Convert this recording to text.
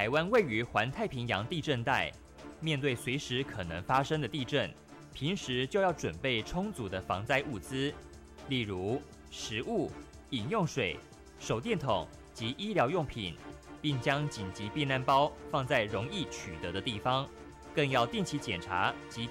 台湾位于环太平洋地震带，面对随时可能发生的地震，平时就要准备充足的防灾物资，例如食物、饮用水、手电筒及医疗用品，并将紧急避难包放在容易取得的地方，更要定期检查及